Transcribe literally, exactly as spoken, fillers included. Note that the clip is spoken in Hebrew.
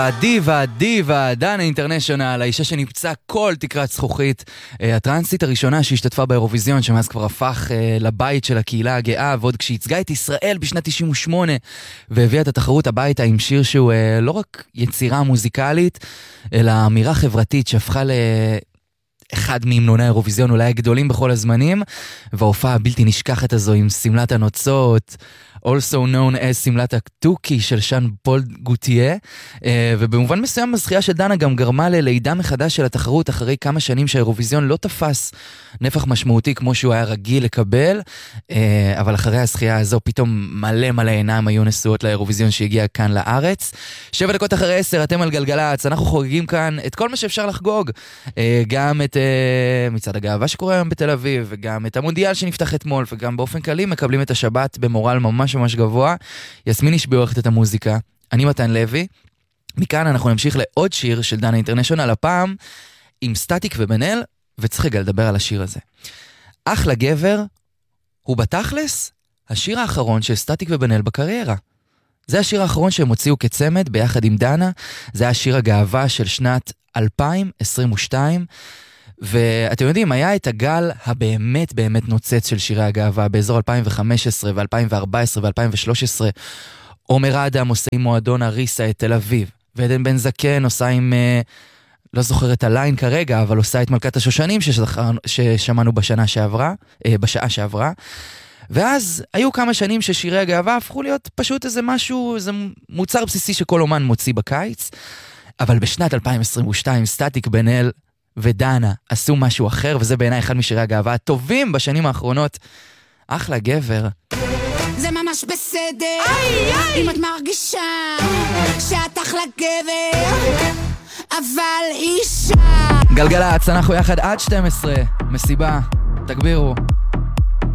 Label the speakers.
Speaker 1: הדיבה, דיבה, דנה אינטרנשיונל, האישה שנפצע כל תקרת זכוכית, הטרנסית הראשונה שהשתתפה באירוויזיון, שמאז כבר הפך לבית של הקהילה הגאה, ועוד כשייצגה את ישראל בשנת תשעים ושמונה, והביאה את התחרות הביתה עם שיר שהוא לא רק יצירה מוזיקלית, אלא אמירה חברתית שהפכה ל... אחד ממנוני האירוויזיון אולי הגדולים בכל הזמנים, וההופעה הבלתי נשכחת הזו עם סמלת הנוצות, also known as סמלת הטוקי של שאן פול גוטיה, ובמובן מסוים הזכייה של דנה גם גרמה ללידה מחדש של התחרות אחרי כמה שנים שהאירוויזיון לא תפס נפח משמעותי כמו שהוא היה רגיל לקבל, אבל אחרי הזכייה הזו פתאום מלא מלא עיניים היו נשואות לאירוויזיון שהגיע כאן לארץ. שבע דקות אחרי עשר, אתם על גלגלץ, אנחנו חוגגים כאן את כל מה שאפשר לחגוג, גם את מצעד הגאווה שקורה היום בתל אביב, וגם את המונדיאל שנפתח אתמול, וגם באופן כללי מקבלים את השבת במורל ממש ממש גבוה. יסמין השביע עורכת את המוזיקה, אני מתן לוי. מכאן אנחנו נמשיך לעוד שיר של דנה אינטרנשיונל, הפעם עם סטטיק ובן אל, וצריך רגע לדבר על השיר הזה. אחלה גבר הוא בתכלס השיר האחרון של סטטיק ובן אל בקריירה. זה השיר האחרון שהם הוציאו כצמד ביחד עם דנה, זה השיר הגאווה של שנת אלפיים עשרים ושתיים, ואתם יודעים, היה את הגל הבאמת באמת נוצץ של שירי הגאווה באזור אלפיים וחמש עשרה ו-אלפיים וארבע עשרה ו-אלפיים ושלוש עשרה. עומר אדם עושה עם מועדון אריסה את תל אביב, ועדן בן זקן עושה עם, לא זוכר את הליין כרגע, אבל עושה את מלכת השושנים ששמענו, ששמענו בשנה שעברה, בשעה שעברה. ואז היו כמה שנים ששירי הגאווה הפכו להיות פשוט איזה משהו, איזה מוצר בסיסי שכל אומן מוציא בקיץ. אבל בשנת אלפיים עשרים ושתיים סטטיק, בן אל ודנה עשו משהו אחר, וזה בעיניי אחד משירי הגאווה הטובים בשנים האחרונות. אחלה גבר.
Speaker 2: זה ממש בסדר, איי, איי. אם את מרגישה שאת אחלה גבר, אבל אישה.
Speaker 1: גלגלץ, אנחנו יחד עד שתים עשרה, מסיבה, תגבירו.